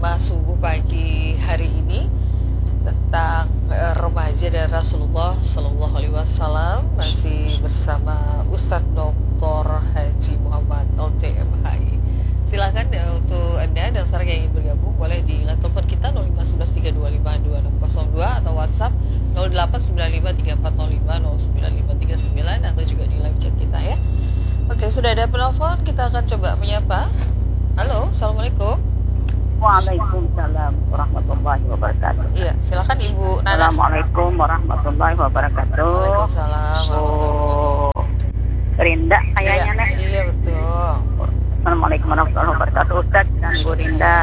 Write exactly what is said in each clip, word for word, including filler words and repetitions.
khutbah subuh pagi hari ini tentang uh, remaja dan Rasulullah Sallallahu Alaihi Wasallam, masih bersama Ustadz Doktor Haji Muhammad L T M H I. Silakan uh, untuk Anda dan saudara yang ingin bergabung boleh di line telepon kita nol lima satu satu tiga dua lima dua enam nol dua atau WhatsApp nol delapan sembilan lima tiga empat nol lima nol sembilan lima tiga sembilan atau juga di live chat kita ya. Oke, sudah ada penelpon, kita akan coba menyapa. Halo, assalamualaikum. Waalaikumsalam warahmatullahi wabarakatuh. Iya, silakan Ibu Nana. Assalamualaikum warahmatullahi wabarakatuh. Waalaikumsalam. Oh, Rinda kayaknya nih. Iya, iya betul. Assalamualaikum warahmatullahi wabarakatuh. Ustaz dan Bu Rinda.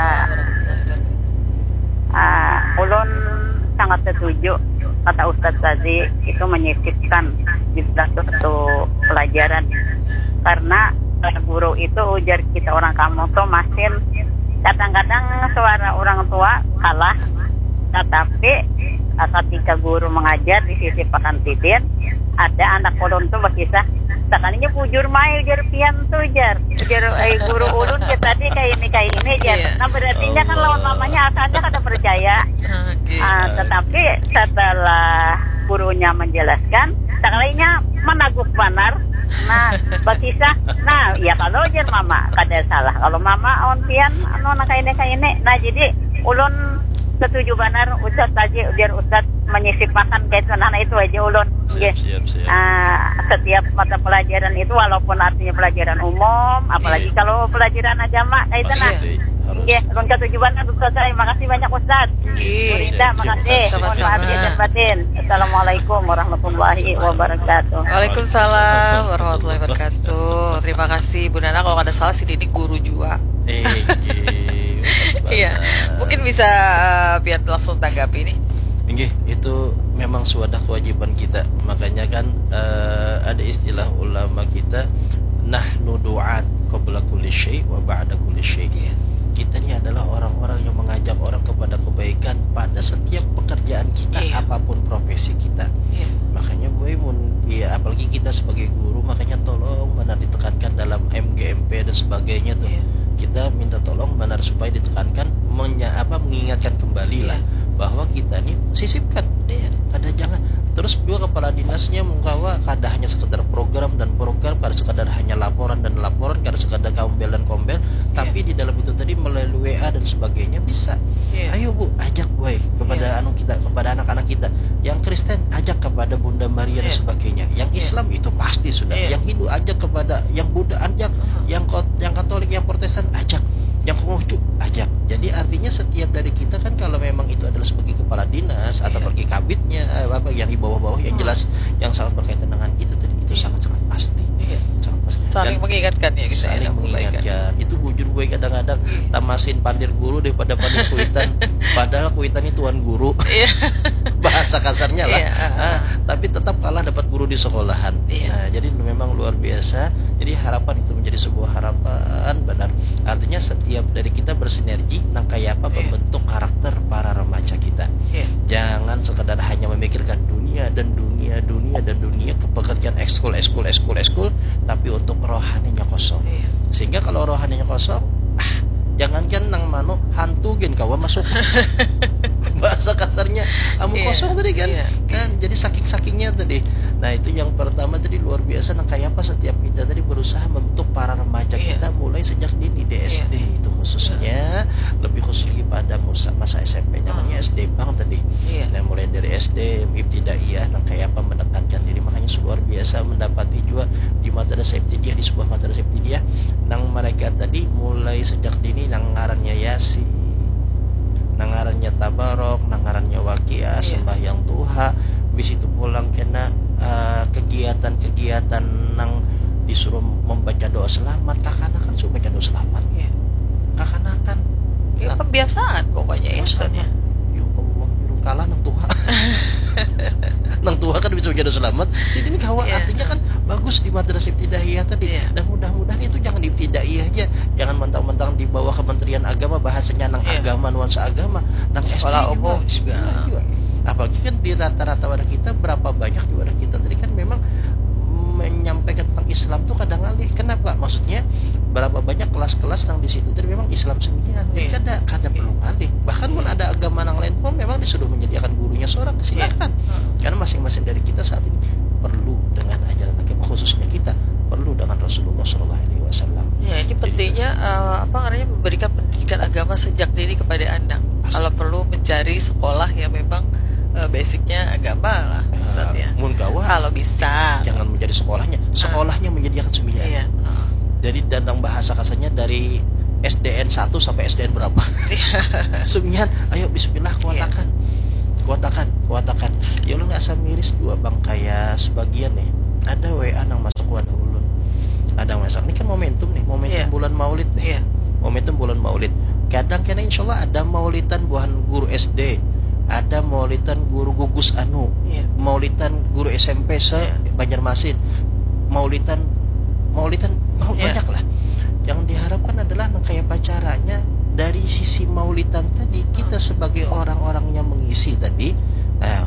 Ah, ulun sangat setuju kata Ustaz tadi, itu menyisipkan di satu pelajaran. Karena guru itu ujar kita orang kamu tuh masih kadang-kadang suara orang tua kalah, tetapi ketika guru mengajar di sisi pakan titin, ada anak ulun tuh berkisah sekalinya bujur mai ujar pian tuh ujar ujar eh, guru ulun ya tadi kayak ini kayak ini jar. Nah berartinya kan lawan mamanya asalnya kata percaya. Uh, tetapi setelah gurunya menjelaskan, sekalinya menaguk banar. Nah, berkisah, nah ya kalau ujar mama kada salah, kalau mama on pian anu nak kayak ini kayak ini. Nah jadi ulun setuju banar Ustaz tadi ujar Ustaz menyisip makan kayak nah itu aja ulun. Siap, siap, siap. Uh, setiap mata pelajaran itu walaupun artinya pelajaran umum, apalagi yeah. kalau pelajaran agama kayak itu nah. Iya, ulun ketujuh banar Ustaz. Terima kasih banyak Ustaz. Rinda, makasih. Mohon maaf ya dan batin. Assalamualaikum warahmatullahi wabarakatuh. Waalaikumsalam warahmatullahi wabarakatuh. Terima kasih Bu Nana. Kalau ada salah sih ini guru juga. Iya, mungkin bisa uh, biar langsung tanggapi nih. Nggih, itu memang sudah kewajiban kita. Makanya kan uh, ada istilah ulama kita, nahnu du'at qabla kulli syai' wa ba'da kulli syai'. Kita ini adalah orang-orang yang mengajak orang kepada kebaikan pada setiap pekerjaan kita, yeah. apapun profesi kita. Yeah. Makanya boy, mun, ya apalagi kita sebagai guru, makanya tolong benar ditekankan dalam M G M P dan sebagainya tuh. Yeah. Kita minta tolong benar supaya ditekankan, menya, apa, mengingatkan kembali lah yeah. bahwa kita ini sisipkan. Yeah. Kada jangan terus dua kepala dinasnya mengkawa kada hanya sekedar program dan program, kada sekadar hanya laporan dan laporan, kada sekadar kombel dan kombel, yeah. tapi di dalam itu tadi melalui W A dan sebagainya bisa. Yeah. Ayo Bu, ajak boy kepada yeah. anu kita, kepada anak-anak kita. Yang Kristen ajak kepada Bunda Maria yeah. dan sebagainya. Yang Islam yeah. itu pasti sudah. Yeah. Yang Hindu ajak kepada, yang Buddha ajak, uh-huh. yang yang Katolik, yang Protestan ajak, yang Konghucu ajak. Jadi artinya setiap dari kita kan kalau memang itu adalah sebagai kepala dinas atau pergi kabitnya apa yang di bawah-bawah yang jelas yang sangat berkaitan dengan itu tadi itu yeah. sangat-sangat pasti. Yeah. Sangat pasti. Saling dan mengingatkan ya kita saling mengingatkan. Itu bujur gue kadang-kadang yeah. tamasin pandir guru daripada pandir kuitan. Padahal kuitan itu tuan guru. Yeah. Bahasa kasarnya lah. Yeah. Nah, tapi tetap kalah dapat guru di sekolahan. Yeah. Nah, jadi memang luar biasa. Jadi harapan itu menjadi sebuah harapan benar. Artinya setiap dari kita bersinergi nang kayak apa membentuk karakter para remaja kita. Yeah. Jangan sekedar hanya memikirkan dunia dan dunia, dunia dan dunia ke pekerjaan ekskul, ekskul, ekskul, ekskul, tapi untuk rohaninya kosong. Yeah. Sehingga kalau rohaninya kosong, ah, jangankan nang mano hantu gen kawa masuk. Bahasa kasarnya amu yeah. kosong tadi kan. Yeah. Kan jadi saking-sakingnya tadi. Nah, itu yang pertama tadi luar biasa nang kayak apa setiap kita tadi berusaha membentuk para remaja yeah. kita mulai sejak dini D S D yeah. itu khususnya, yeah. lebih khusus lagi pada masa, masa S M P namanya uh. S D bang tadi. Yeah. Nah, mulai dari S D ibtidaiyah nang kayak apa mendekatkan diri, makanya luar biasa mendapati juga di madrasah ibtidaiyah, di sebuah madrasah ibtidaiyah nang mereka tadi mulai sejak dini nang ngarannya Yasin, nangarannya tabarok, nangarannya waqiah, yeah. sembahyang duha, habis itu pulang kena uh, kegiatan-kegiatan nang disuruh membaca doa selamat, kakanakan suruh baca doa selamat. Yeah. Kakanakan. Ya, kebiasaan pokoknya ya soalnya. Ya Allah, jurung kalah nang tuha. Nang tuha kan bisa baca doa selamat. Sini ini kawan yeah. artinya kan bagus di madrasah ibtidaiyah tadi. Yeah. Dan mudah-mudahan itu jangan di ibtidaiyah aja. Jangan mentang-mentang di bawah Kementerian Agama bahasanya nang yeah. agama nuansa agama, nang sekolah umum juga. Apalagi kan di rata-rata wadah kita berapa banyak di wadah kita tadi kan memang menyampaikan tentang Islam tuh kadang alih. Kenapa? Maksudnya berapa banyak kelas-kelas yang di situ tapi memang Islam sendirian. Jadi kada kada perlu alih. Bahkan pun ada agama yang lain pun memang disuruh menyediakan gurunya seorang, silakan. Karena masing-masing dari kita saat ini perlu dengan ajaran agama, khususnya kita perlu dengan Rasulullah Shallallahu Alaihi Wasallam. Ya, ini pentingnya uh, apa namanya memberikan pendidikan agama sejak dini kepada anak. Kalau perlu mencari sekolah yang memang uh, basicnya agama lah, Ustaz ya. Mun kawa, kalau bisa jangan menjadi sekolahnya, sekolahnya uh. menyediakan sembilan. Iya. Uh. Jadi dandang bahasa kasarnya dari S D N satu sampai S D N berapa? Sembilan, ayo bismillah kuatakan. Yeah. Kuatakan, kuatakan. Ya ulun asa miris dua bang kayak sebagian nih. Ada W A nang masuk wadah ulun. Ada masak. Ini kan momentum nih, momentum yeah. bulan Maulid nih. Yeah. Momentum bulan Maulid. Kadang kena insyaallah ada maulidan buahan guru S D. Ada maulidan guru gugus anu. Yeah. Maulidan guru S M P se yeah. Banjarmasin. Maulidan maulidan mau yeah. banyak lah. Yang diharapkan adalah kayak pacaranya dari sisi maulidan tadi kita sebagai orang-orang yang mengisi tadi eh,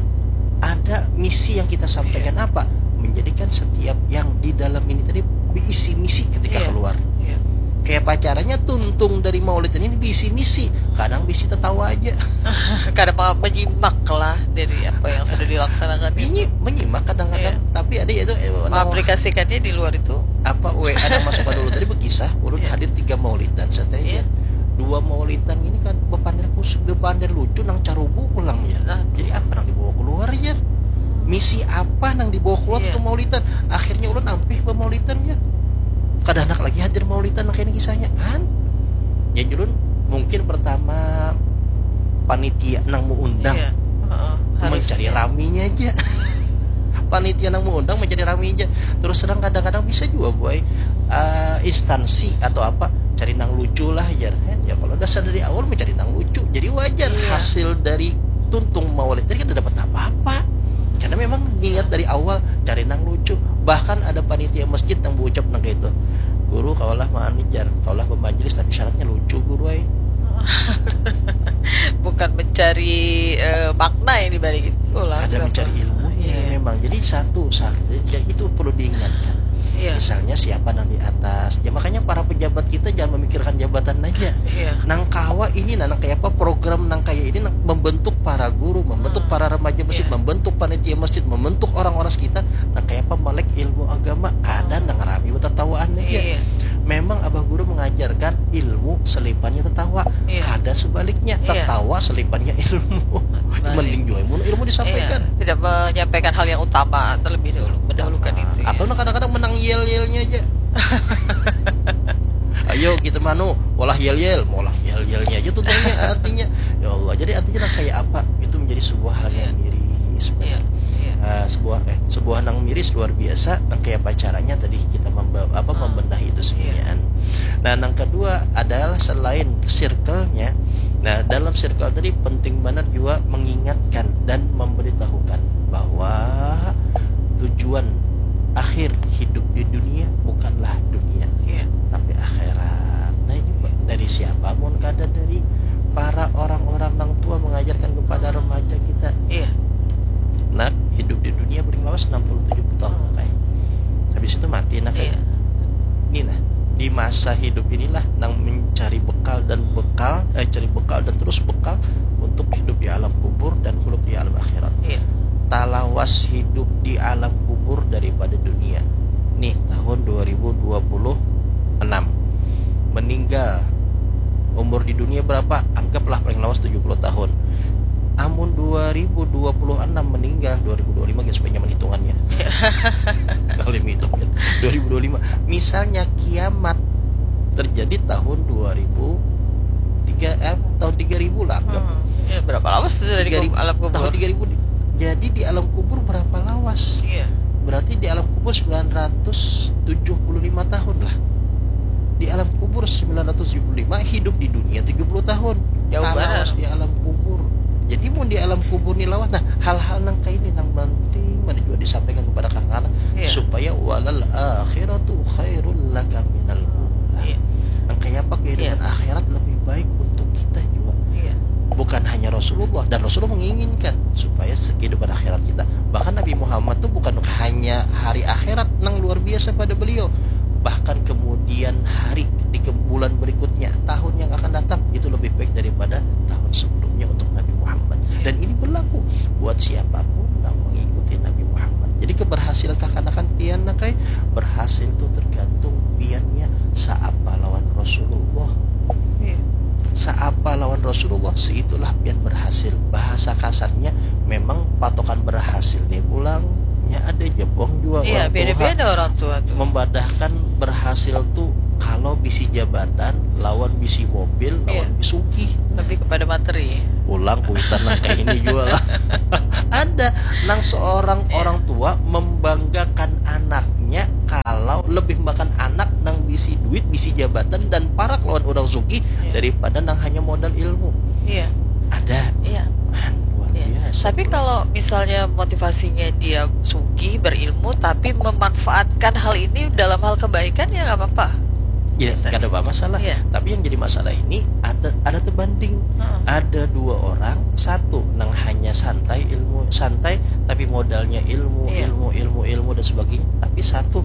ada misi yang kita sampaikan yeah. apa? Menjadikan setiap yang di dalam ini tadi diisi misi ketika yeah. keluar. Yeah. Kayak pacarannya tuntung dari maulidan ini diisi misi. Kadang bisa tertawa aja. Kadang menyimak lah dari apa yang sudah dilaksanakan. Ini menyimak kadang-kadang. Yeah. Tapi ada itu eh, mengaplikasikannya di luar itu. Apa W A ada masuk dulu tadi berkisah. Ulun yeah. hadir tiga maulidan saja. Yeah. Dua maulidan ini kan bepander kus, bepander lucu nang carubu pulang ya. Nah. Jadi apa nang dibawa keluar ya? Misi apa nang dibawa keluar yeah. Untuk maulidan? Akhirnya ulun ampih ke maulidan ya. Kadang anak lagi hadir maulidan kayak kisahnya kan. Ya ulun mungkin pertama panitia nang mau undang yeah. uh, mencari raminya aja. Panitia nang mau undang mencari raminya. Terus sedang kadang-kadang bisa juga boy uh, instansi atau apa cari nang lucu lah ya. Ya kalau dasar dari awal mencari nang lucu. Jadi wajar yeah. hasil dari tuntung maulid tadi kan udah dapat apa-apa. Karena memang niat dari awal cari nang lucu. Bahkan ada panitia masjid yang berucap nang kayak itu. Guru kaulah manajer, kaulah pemajelis tapi syaratnya lucu guru ay. Bukan mencari uh, makna yang dibalik itu lah. Ada mencari ilmu ya yeah. memang. Jadi satu satu ya, itu perlu diingatkan. Yeah. Misalnya siapa nang di atas. Ya makanya para pejabat kita jangan memikirkan jabatan aja. Yeah. Nang kawa ini nang kayak apa program nang kayak ini nang membentuk para guru, membentuk hmm. para remaja masjid, yeah. membentuk panitia masjid, membentuk orang-orang sekitar nang kayak apa melek ilmu agama. Ada nang rami tertawaan aja. Yeah. Memang abah guru mengajarkan ilmu selipannya tertawa. Yeah. Ada sebaliknya tertawa yeah. selipannya ilmu. Mending juga ilmu, ilmu disampaikan. Yeah. Tidak menyampaikan hal yang utama terlebih dahulu, mendahulukan nah, itu. Atau yes. kadang-kadang menang yel-yelnya aja. Ayo kita manu, walah yel-yel, walah yel-yelnya aja tutungnya artinya. Ya Allah, jadi artinya kayak apa? Itu menjadi sebuah hal yang miris. Yeah. Yeah. Uh, sebuah eh sebuah nang miris luar biasa. Nang kayak pacarannya tadi kita memba, apa oh. membenahi itu semuanya. Yeah. Nah, nang kedua adalah selain circle-nya. Nah, dalam circle tadi penting banget juga mengingatkan dan memberitahukan bahwa tujuan akhir hidup di dunia bukanlah dunia, yeah. tapi akhirat. Nah ini dari siapa pun kada dari para orang-orang orang tua mengajarkan kepada remaja kita. Yeah. Nah hidup di dunia bering lawas enam puluh tujuh puluh tahun oh. kayak. Habis itu mati nah kayak. Yeah. Ini nah di masa hidup inilah nang mencari bekal dan bekal, eh cari bekal dan terus bekal untuk hidup di alam kubur dan hidup di alam akhirat. Yeah. Talawas hidup di alam kubur daripada dunia. Nih tahun dua ribu dua puluh enam meninggal umur di dunia berapa? Anggaplah paling lawas tujuh puluh tahun. Amun dua ribu dua puluh enam meninggal dua ribu dua puluh lima guys pengen hitungannya. Kali hitung dua ribu dua puluh lima. Misalnya kiamat terjadi tahun dua ribu tiga eh, tahun tiga ribu lah. Hmm. Ya, berapa lawas dari alam kubur? Tahun tiga ribu. Jadi di alam kubur berapa lawas? Iya. Berarti di alam kubur sembilan ratus tujuh puluh lima tahun lah. Di alam kubur sembilan ratus tujuh puluh lima, hidup di dunia tujuh puluh tahun. Jauh banget di alam kubur. Jadi mau di alam kubur ni lawan. Nah, hal-hal nang kayak ini nang penting mana juga disampaikan kepada kakak iya. supaya walal akhiratu khairul laka minal ula. Iya. Nang kayak apa kehidupan iya. akhirat lebih baik untuk kita juga. Iya. bukan hanya Rasulullah, dan Rasulullah menginginkan supaya kehidupan akhirat kita, bahkan Nabi Muhammad tuh bukan hanya hari akhirat nang luar biasa pada beliau, bahkan kemudian hari di bulan berikutnya, tahun yang akan datang itu lebih baik daripada tahun sebelumnya untuk Nabi Muhammad. Dan ini berlaku buat siapapun yang mengikuti Nabi Muhammad. Jadi keberhasilan kakanakan pian nakai berhasil itu tergantung piannya saapa lawan Rasulullah. Saapa lawan Rasulullah, seitulah pian berhasil. Bahasa kasarnya memang patokan berhasil nih pulangnya ada jebong juga. Iya, orang beda-beda tua orang tua tuh membadahkan berhasil tuh kalau bisi jabatan lawan bisi mobil lawan Iya. bisuki, lebih kepada materi. pulang kuitan nang kayak ini juga lah. Ada nang seorang orang tua membanggakan anaknya kalau lebih makan anak nang bisi duit, bisi jabatan dan para lawan orang suki Iya. daripada nang hanya modal ilmu. Iya, Ada. iya. Man, luar Iya. biasa. Tapi kalau misalnya motivasinya dia suki berilmu tapi memanfaatkan hal ini dalam hal kebaikan, ya nggak apa-apa. ya Ustaz. gak ada apa masalah. Iya. Tapi yang jadi masalah ini ada ada terbanding. Heeh. Ada dua orang, satu nang hanya santai ilmu santai tapi modalnya ilmu Iya. ilmu ilmu ilmu dan sebagainya. Tapi satu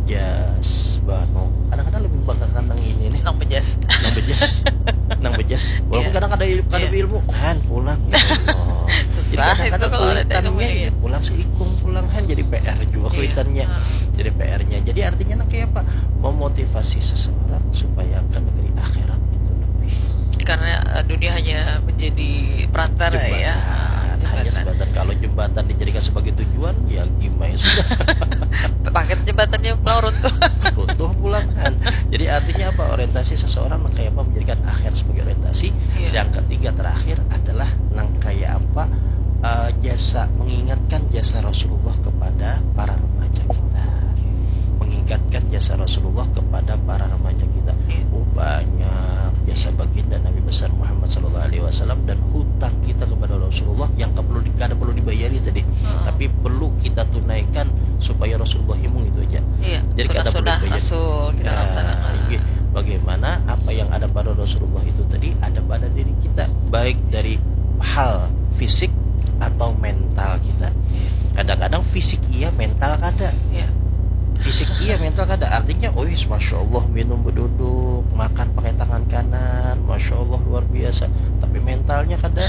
bejas bano. Kadang-kadang lebih banggakan nang ini nih, Nang bejas. nang bejas, nang bejas. Walaupun Iya. kadang ada il- kadang Iya. ilmu, han pulang. Ya Allah. Susah Jadi kadang-kadang itu kalau ada kuitannya ilmunya, ya, ya. pulang seikung pulang han jadi P R juga Iya. kuitannya. Heeh. Jadi P R-nya. Jadi artinya nang kayak apa? Memotivasi seseorang supaya ke negeri akhirat itu lebih Karena eh, dunia hanya menjadi perantara jembatan. ya. Hanya jembatan. Kalau jembatan dijadikan sebagai tujuan, ya gimana ya sudah Paket jembatannya pulau runtuh. runtuh pulang kan. Jadi artinya apa? Orientasi seseorang nang kayak apa menjadikan akhir sebagai orientasi. Iya. Yang ketiga terakhir adalah nang kayak apa? Eh, jasa mengingatkan jasa Rasulullah kepada para remaja kita. Mengingatkan jasa Rasulullah kepada para remaja kita. Oh, banyak jasa baginda Nabi besar Muhammad sallallahu alaihi wasallam dan hutang kita kepada Rasulullah yang tak perlu dikada perlu dibayari tadi, Hmm. tapi perlu kita tunaikan supaya Rasulullah himung itu aja. Iya. Jadi kata Sunnah-sunnah perlu dibayar. Rasul kita Ya, laksanakan. iya. Bagaimana apa yang ada pada Rasulullah itu tadi ada pada diri kita, baik dari hal fisik atau mental kita. Kadang-kadang fisik iya, mental kada. Iya. Fisik iya, mental kada. Artinya, oh yes, masya Allah minum berduduk, makan pakai tangan kanan, masya Allah luar biasa. Tapi mentalnya kada.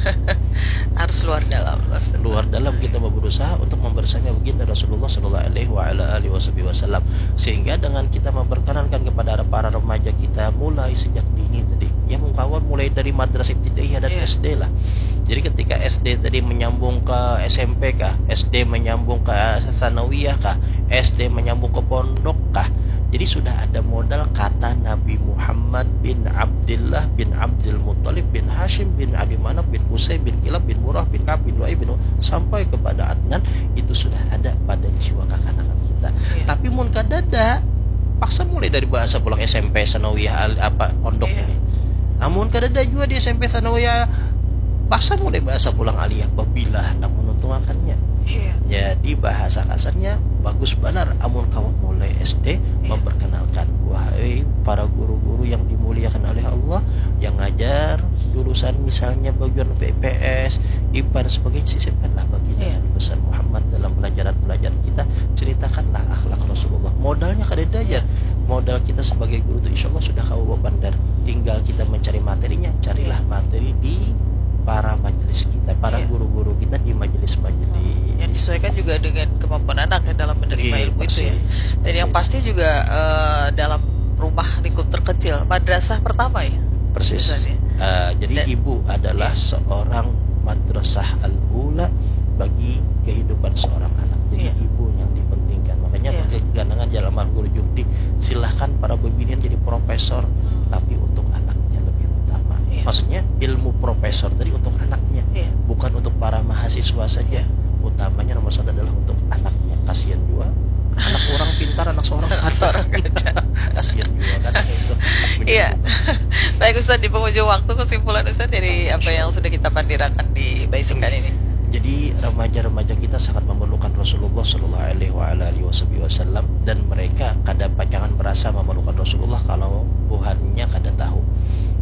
Harus luar dalam. Ustaz. Luar dalam kita mau berusaha untuk membersama baginda Rasulullah Sallallahu Alaihi wa ala alihi Wasallam, sehingga dengan kita memperkenalkan kepada para remaja kita mulai sejak dini tadi, ya mengkawan mulai dari madrasah ibtidaiyah dan Iya. S D lah. Jadi ketika S D tadi menyambung ke S M P kah, S D menyambung ke Tsanawiyah kah, S D menyambung ke pondok kah. Jadi sudah ada modal kata Nabi Muhammad bin Abdullah bin Abdul Muttalib bin Hashim bin Adi Manaf bin Qusay bin Kilab bin Murrah bin Ka'ab bin Lu'ay bin sampai kepada Adnan, itu sudah ada pada jiwa kakanakan kita. Iya. Tapi mun kadada paksa mulai dari bahasa pulang S M P Tsanawiyah al- apa pondok Iya. ini. Namun kadada juga di S M P Tsanawiyah paksa mulai bahasa pulang aliyah apabila hendak menuntungannya. Iya. Jadi bahasa kasarnya bagus benar amun kamu mulai S D memperkenalkan, wahai para guru-guru yang dimuliakan oleh Allah yang ngajar jurusan misalnya bagian P P S, I P A dan sebagainya, sisipkanlah baginda Iya. Nabi besar Muhammad dalam pelajaran-pelajaran kita, ceritakanlah akhlak Rasulullah. Modalnya kada dajar. Modal kita sebagai guru itu insya Allah sudah kamu bandar. Tinggal kita mencari materinya, carilah materi di para majelis kita, para Iya. guru-guru kita di majelis-majelis. Yang disesuaikan juga dengan kemampuan anak ya dalam menerima Iya, ilmu itu ya. persis, Dan yang persis. pasti juga eh, dalam rumah lingkup terkecil, madrasah pertama ya. Persis. Ustaz, ya? Uh, jadi Dan- ibu adalah seorang madrasah al-ula bagi kehidupan seorang anak. Jadi Iya. ibu yang dipentingkan. Makanya Iya. pakai kegandangan dalam Al-Qur'an Jumdi, silahkan para pembinian jadi profesor, tapi untuk anaknya lebih utama. Iya. Maksudnya ilmu profesor tadi untuk anaknya, Iya. bukan untuk para mahasiswa saja. Utamanya nomor satu adalah untuk anaknya. Kasihan juga anak orang pintar, anak seorang Seorang kada. Kasihan juga kan itu. Iya. Baik Ustaz, di penghujung waktu kesimpulan Ustaz dari apa yang sudah kita pandirakan di baisikkan ini. Jadi remaja-remaja kita sangat memerlukan Rasulullah Sallallahu Alaihi Wasallam, dan mereka kada jangan merasa memerlukan Rasulullah kalau Tuhannya kada tahu.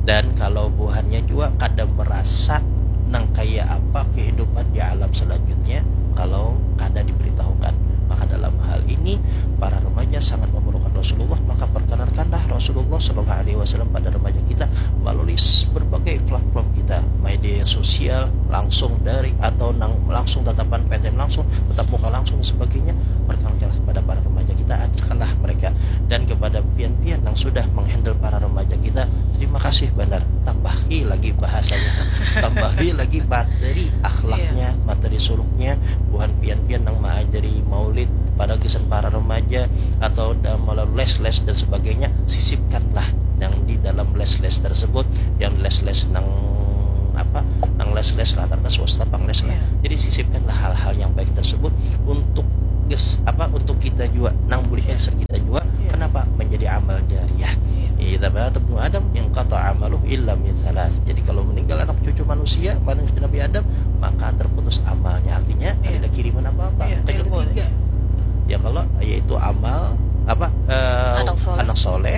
Dan kalau buhannya juga kadang merasa nang kayak apa kehidupan di alam selanjutnya kalau kada diberitahukan. Maka dalam hal ini para remaja sangat memerlukan Rasulullah, maka perkenalkanlah Rasulullah Shallallahu Alaihi Wasallam pada remaja kita melalui berbagai platform kita, media sosial, langsung dari atau nang, langsung tatapan P T M langsung, tetap muka langsung dan sebagainya. Perkenalkanlah kepada para remaja kita, ajarkanlah mereka. Dan kepada pian-pian yang sudah menghandle para remaja kita, terima kasih benar, tambahi lagi bahasanya, tambahi lagi materi akhlaknya, materi suluknya, bukan pian-pian yang mengajari maulid pada gisan para remaja atau melalui les-les dan sebagainya. Sisipkanlah yang di dalam les-les tersebut, yang les-les nang apa, nang les-les rata-rata swasta pangles lah. Jadi sisipkanlah hal-hal yang baik tersebut untuk ges apa untuk kita juga nang boleh answer kita juga. Kenapa? Menjadi amal jariyah. Idza mata ibnu Adam in qata amaluhu illa min thalath. Jadi kalau meninggal anak cucu manusia, manusia Nabi Adam, maka terputus amalnya. Artinya tidak ada kiriman apa-apa. Yang ketiga, ya kalau yaitu amal apa uh, anak soleh, anak soleh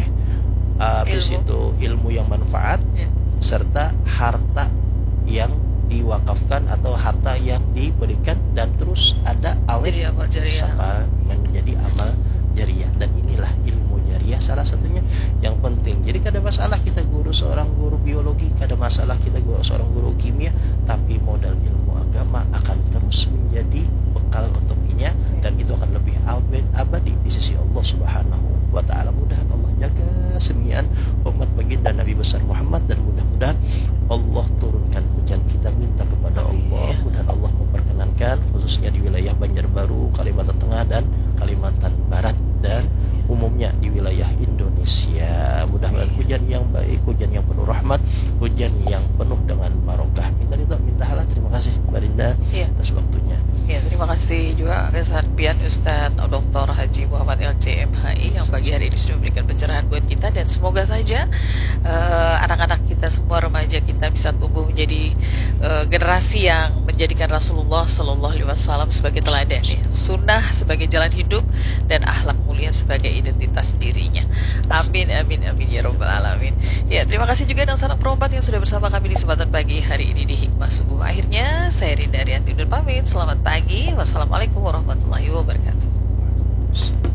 uh, habis itu ilmu yang manfaat, ya, serta harta yang diwakafkan atau harta yang diberikan, dan terus ada awet sama menjadi amal jariyah. Dan inilah ilmu jariyah salah satunya yang penting. Jadi kada masalah kita guru seorang guru biologi, kada masalah kita guru seorang guru kimia, tapi modal ilmu agama akan terus menjadi bekal untuknya, dan itu akan lebih abadi di sisi Allah Subhanahu wa ta'ala. Mudah-mudahan Allah jaga semian umat baginda Nabi besar Muhammad, dan mudah-mudahan Allah turunkan hujan. Kita minta kepada Allah, mudah-mudahan Allah memperkenankan khususnya di wilayah Banjarbaru, Kalimantan Tengah dan Kalimantan Barat, dan umumnya di wilayah Indonesia. Mudah-mudahan hujan yang baik, hujan yang penuh rahmat, hujan yang penuh dengan barokah. Minta itu, minta halah. Terima kasih Mbak Rinda ya, atas waktunya. Ya, terima kasih juga Resan Pian Ustadz Doktor Haji Muhammad L C M H I yang pagi hari ini sudah memberikan pencerahan buat kita, dan semoga saja uh, anak-anak kita semua, remaja kita bisa tumbuh menjadi uh, generasi yang menjadikan Rasulullah Shallallahu Alaihi Wasallam sebagai teladan, ya, sunnah sebagai jalan hidup, dan akhlak mulia sebagai identitas dirinya. Amin, amin, amin ya robbal alamin. Ya, terima kasih juga dan salam perobat yang sudah bersama kami di kesempatan pagi hari ini di Hikmah Subuh. Akhirnya saya Rinda Arianti undur pamit. Selamat pagi. Wassalamualaikum warahmatullahi wabarakatuh.